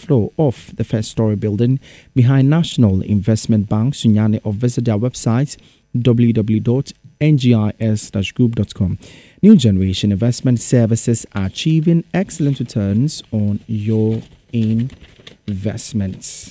floor of the first story building behind National Investment Bank, Sunyani, or visit their website www.ngis-group.com. New generation investment services are achieving excellent returns on your investments.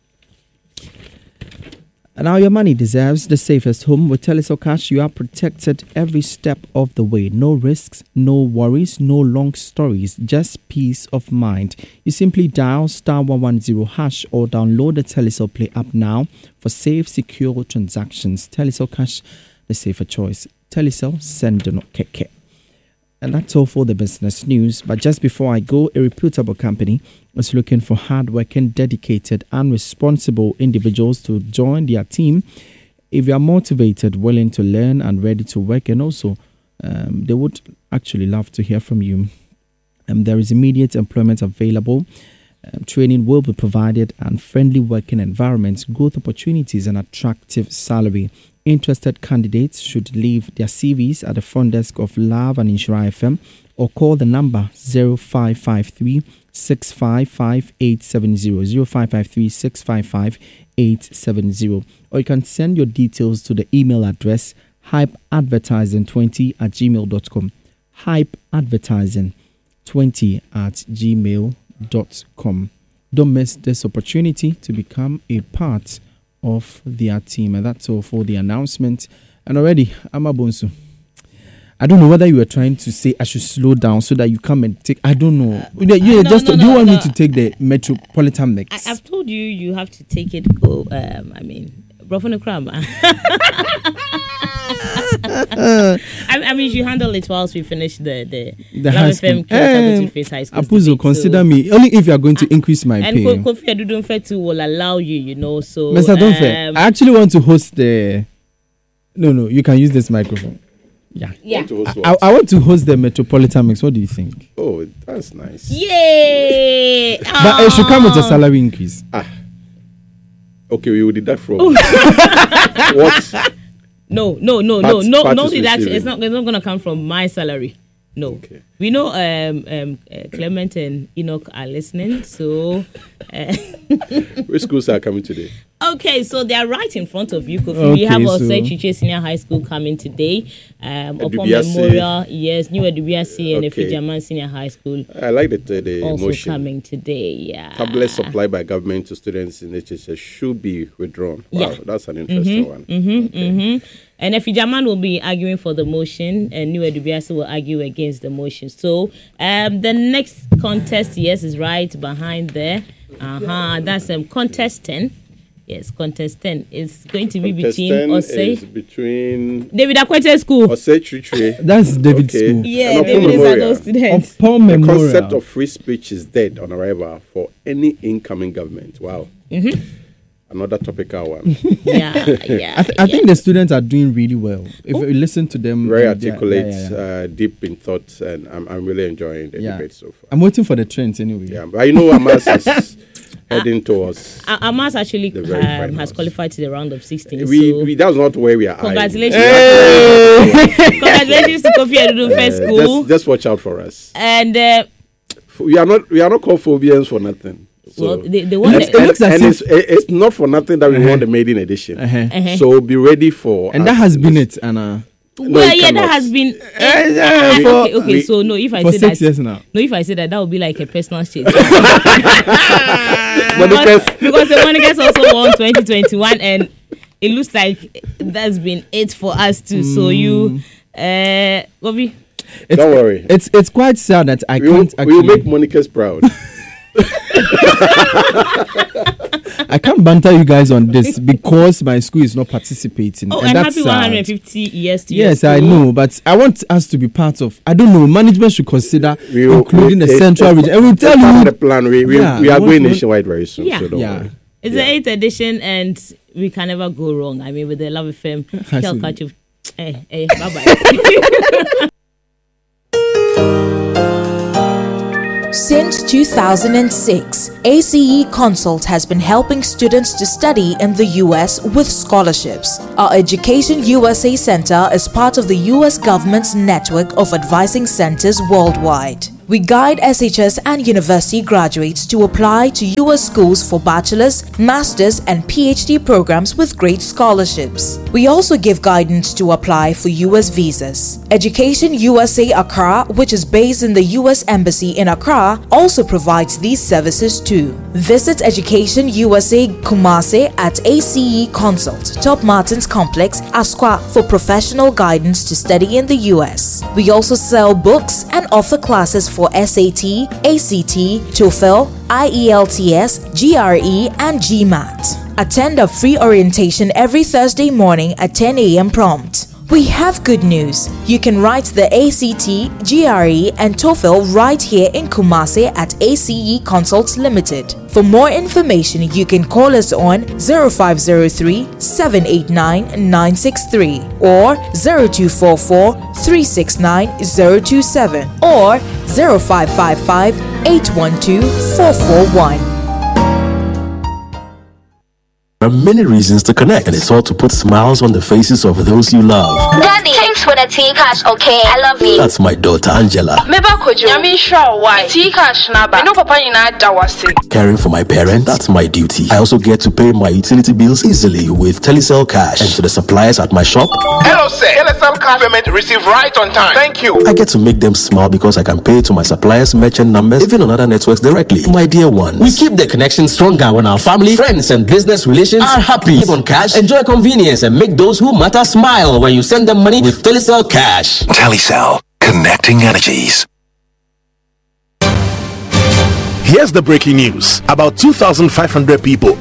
And now your money deserves the safest home. With Telecel Cash, you are protected every step of the way. No risks, no worries, no long stories, just peace of mind. You simply dial *110# or download the Telecel Play app now for safe, secure transactions. Telecel Cash, the safer choice. Telecel, send no keke. And that's all for the business news. But just before I go, a reputable company is looking for hardworking, dedicated, and responsible individuals to join their team. If you are motivated, willing to learn, and ready to work, and also they would actually love to hear from you. There is immediate employment available. Training will be provided, and friendly working environments, growth opportunities, and attractive salary. Interested candidates should leave their CVs at the front desk of Love and Insura FM or call the number 0553 655 870 0553 655 870, or you can send your details to the email address hypeadvertising20@gmail.com. hypeadvertising20@gmail.com. Don't miss this opportunity to become a part of their team. And that's all for the announcement. And already, Amabonsu, I don't know whether you were trying to say I should slow down so that you come and take. I don't know. Do you want me to take the Metropolitan Mix? I've told you you have to take it. Brofano Kram. I mean, you handle it whilst we finish the high school. Face high school. Apuzo, consider me only if you are going to increase my pay. And Kofi Adudunfe will allow you, So, Mr. Dunfe, I actually want to host the. No, you can use this microphone. Yeah. I want to host the Metropolitan Mix. What do you think? Oh, that's nice. Yay! But it should come with a salary increase. Okay, we will deduct from what? No deduction. It's not going to come from my salary. No. Okay. We know Clement and Enoch are listening, so which schools are coming today? Okay, so they are right in front of you, Kofi. Okay, we have Osei Chiche Senior High School coming today. Upon Memorial, yes, New Edubiasi and Efijaman Senior High School. I like the also motion. Coming today, yeah. Tablets supplied by government to students in HSS should be withdrawn. Wow, that's an interesting one. And Efijaman will be arguing for the motion, and New Edubiasi will argue against the motion. So the next contest, yes, is right behind there. That's contest 10. Yes, contest 10 is going to be between between David Akwete School. Osei Chiche. That's David's school. Yeah, David is an old student. The concept of free speech is dead on arrival for any incoming government. Wow. Another topical one. I think the students are doing really well. If you listen to them, very articulate, deep in thought, and I'm really enjoying the debate so far. I'm waiting for the trends anyway. Yeah, but Amas is heading towards. Amas actually has qualified to the round of 16. That's not where we are. Congratulations! Congratulations to Kofi Adudunfe School. Just watch out for us. And we are not called phobians for nothing. So, well, the one it's not for nothing that we want the maiden edition. So be ready for. And that has been it, Anna. That has been. Okay. So no, if I say that, 6 years now. No, if I say that would be like a personal shade. Because the Monicas also won 2021, and it looks like that's been it for us too. So you, Gobi. Don't worry. It's quite sad that I can't. We'll make Monica's proud. I can't banter you guys on this because my school is not participating. And that's happy 150 years to Yes, I know, but I want us to be part of. I don't know. Management should consider including the central region. And we'll tell you the plan. We are going nationwide very soon. Yeah, so don't worry. It's the 8th edition, and we can never go wrong. I mean, with the Love FM, they'll catch you. Hey, bye bye. Since 2006, ACE Consult has been helping students to study in the U.S. with scholarships. Our Education USA Center is part of the U.S. government's network of advising centers worldwide. We guide SHS and university graduates to apply to US schools for bachelor's, master's, and PhD programs with great scholarships. We also give guidance to apply for US visas. Education USA Accra, which is based in the US Embassy in Accra, also provides these services too. Visit Education USA Kumasi at ACE Consult, Top Martins Complex, Asqua for professional guidance to study in the US. We also sell books and offer classes for SAT, ACT, TOEFL, IELTS, GRE, and GMAT. Attend a free orientation every Thursday morning at 10 a.m. prompt. We have good news. You can write the ACT, GRE, and TOEFL right here in Kumasi at ACE Consults Limited. For more information, you can call us on 0503-789-963 or 0244-369-027 or 0555-812-441. There are many reasons to connect, and it's all to put smiles on the faces of those you love. Daddy, thanks for the tea cash, okay? I love you. That's my daughter Angela. Caring for my parents, that's my duty. I also get to pay my utility bills easily with Telecel Cash, and to the suppliers at my shop. Hello, sir. Telecel Cash payment received right on time. Thank you. I get to make them smile because I can pay to my suppliers' merchant numbers, even on other networks directly. My dear ones, we keep the connection stronger when our family, friends, and business relations are happy. Live on cash, enjoy convenience, and make those who matter smile when you send them money with Telecel Cash. Telecel, connecting energies. Here's the breaking news. About 2,500 people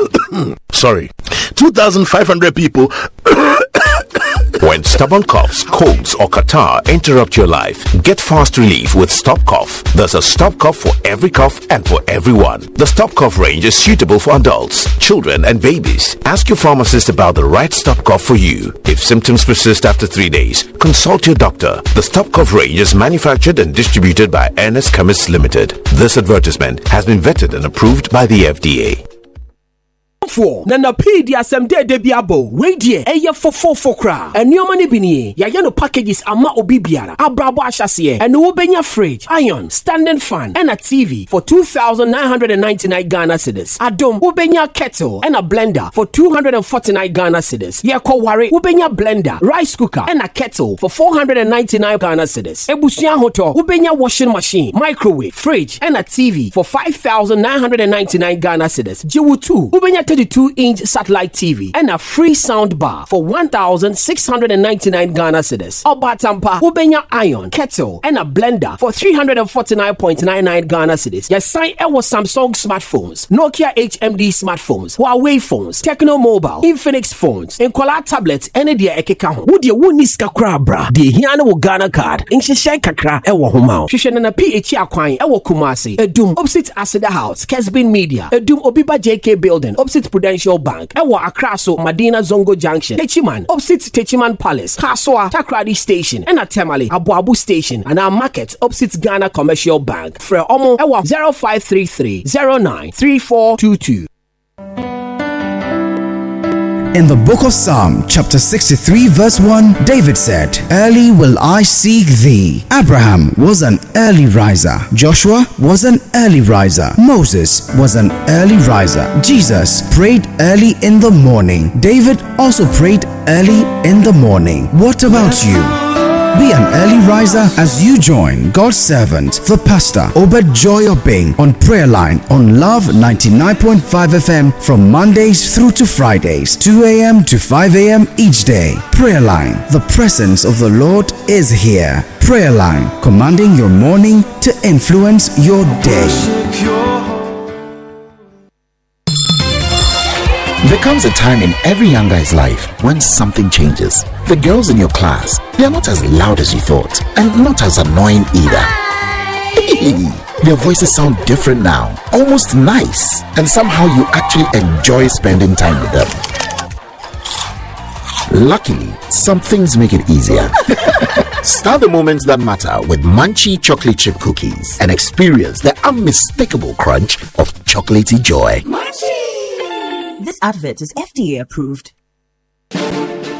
2,500 people When stubborn coughs, colds, or catarrh interrupt your life, get fast relief with Stop Cough. There's a Stop Cough for every cough and for everyone. The Stop Cough range is suitable for adults, children, and babies. Ask your pharmacist about the right Stop Cough for you. If symptoms persist after 3 days, consult your doctor. The Stop Cough range is manufactured and distributed by Ernest Chemists Limited. This advertisement has been vetted and approved by the FDA. Nana pedia sem de biabo radio eye fofofo kra enioma ne bini ya no packages ama obi biara abrabo ahyase and wo benya fridge, iron, standing fan and a TV for 2,999 Ghana cedis. Adom wo benya kettle and a blender for 249 Ghana cedis. Ye ko ware wo benya blender, rice cooker and a kettle for 499 Ghana cedis. Ebusuan hoto wo benya washing machine, microwave, fridge and a TV for 5,999 Ghana cedis. Jiwu 2 wo benya 32-inch satellite TV and a free sound bar for 1,699 Ghana cedis. Obatampa, Ubenya iron, kettle, and a blender for 349.99 Ghana cedis. Yes, sign our Samsung smartphones, Nokia HMD smartphones, Huawei phones, Techno Mobile, Infinix phones, and Kola tablets, and the Ekeka. Would you win this kakra? The Hiano Ghana card, in Shisha Kakra, Ewa Homa, Shishanana PH Aquine, Ewa Kumasi, Edum, opposite Asada House, Kesbin Media, Edum Obiba JK Building, opposite Prudential Bank, Ewa Akraso, Madina Zongo Junction, Techiman, opposite Techiman Palace, Kaswa, Takradi Station, and Atemale, Abu Station, and our market opposite Ghana Commercial Bank. Fre Omo, Ewa 0533 093422. In the book of Psalm, chapter 63, verse 1, David said, "Early will I seek thee." Abraham was an early riser. Joshua was an early riser. Moses was an early riser. Jesus prayed early in the morning. David also prayed early in the morning. What about you? Be an early riser as you join God's servant, the pastor Obed Joy Obeng, on Prayer Line on Love 99.5 FM from Mondays through to Fridays, 2 a.m. to 5 a.m. each day. Prayer Line, the presence of the Lord is here. Prayer Line, commanding your morning to influence your day. There comes a time in every young guy's life when something changes. The girls in your class, they are not as loud as you thought, and not as annoying either. Their voices sound different now, almost nice, and somehow you actually enjoy spending time with them. Luckily, some things make it easier. Start the moments that matter with Munchie chocolate chip cookies and experience the unmistakable crunch of chocolatey joy. Munchie! This advert is FDA approved.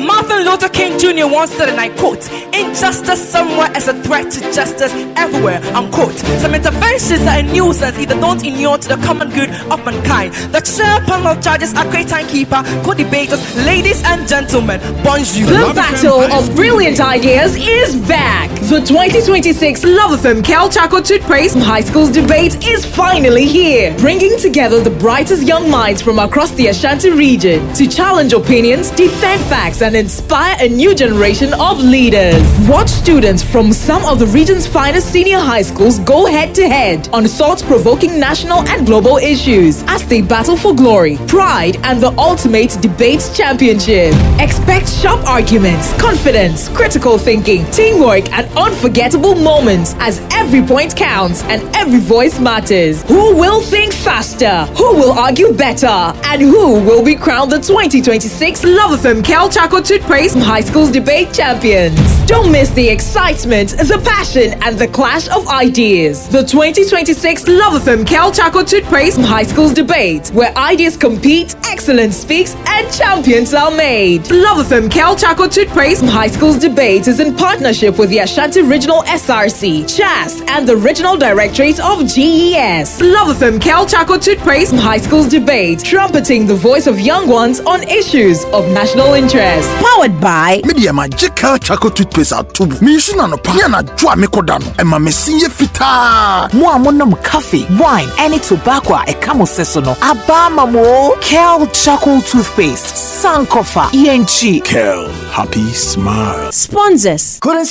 Martin Luther King Jr. once said, and I quote, "Injustice somewhere is a threat to justice everywhere," unquote. Some interventions are a nuisance, either don't inure to the common good of mankind. The chair panel of judges are great timekeeper, co-debaters, ladies and gentlemen, bonjour. The battle of brilliant ideas is back. The 2026 Love FM Kel Chaco Toothpaste High Schools debate is finally here, bringing together the brightest young minds from across the Ashanti region to challenge opinions, defend facts, and inspire a new generation of leaders. Watch students from some of the region's finest senior high schools go head-to-head on thought-provoking national and global issues as they battle for glory, pride, and the ultimate debate championship. Expect sharp arguments, confidence, critical thinking, teamwork, and unforgettable moments as every point counts and every voice matters. Who will think faster? Who will argue better? And who will be crowned the 2026 Love FM Kel Chaco Toothpaste High Schools debate champions? Don't miss the excitement, the passion, and the clash of ideas. The 2026 Love FM Kel Chaco Toothpaste High Schools debate, where ideas compete, excellence speaks, and champions are made. Love FM Kel Chaco Toothpaste High Schools debate is in partnership with the Ashanti Regional SRC, CHAS, and the Regional Directorate of GES. Love FM Kel Chaco Toothpaste High Schools debate, trumpeting the voice of young ones on issues of national interest. Powered by Media Magic Chaco Toothpaste Atubu. Mishina no pa na jwa mekodano. Ema mesinye fita. Mo amonam coffee, wine, any tobacco e kamo sesono. Abama mo Kel Chaco Toothpaste. Sankofa ENG. Kel, happy smile. Sponsors. Couldn't